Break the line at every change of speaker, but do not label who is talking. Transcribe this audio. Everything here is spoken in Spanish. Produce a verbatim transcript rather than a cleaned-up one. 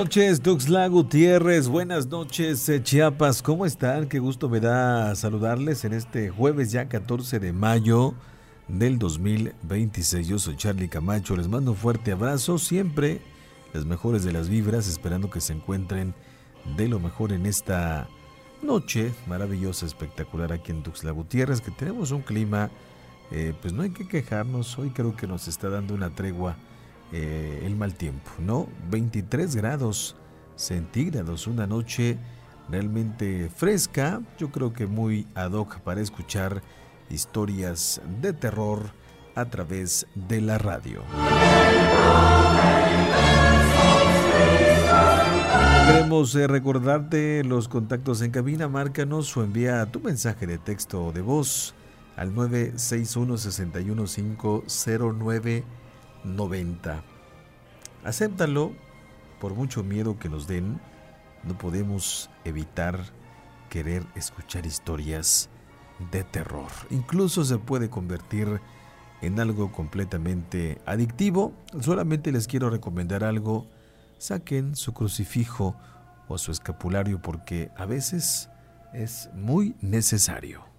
noches, Tuxtla Gutiérrez. Buenas noches, eh, Chiapas. ¿Cómo están? Qué gusto me da saludarles en este jueves ya catorce de mayo del dos mil veintiséis. Yo soy Charlie Camacho. Les mando un fuerte abrazo. Siempre las mejores de las vibras, esperando que se encuentren de lo mejor en esta noche maravillosa, espectacular aquí en Tuxtla Gutiérrez, que tenemos un clima, eh, pues no hay que quejarnos. Hoy creo que nos está dando una tregua eh, el mal tiempo, ¿no? veintitrés grados centígrados, una noche realmente fresca, yo creo que muy ad hoc para escuchar historias de terror a través de la radio. Queremos eh, recordarte los contactos en cabina. Márcanos o envía tu mensaje de texto o de voz al nueve seis uno, seis uno cinco, cero nueve nueve cero. Acéptalo. Por mucho miedo que nos den, no podemos evitar querer escuchar historias de terror. Incluso se puede convertir en algo completamente adictivo. Solamente les quiero recomendar algo: saquen su crucifijo o su escapulario, porque a veces es muy necesario.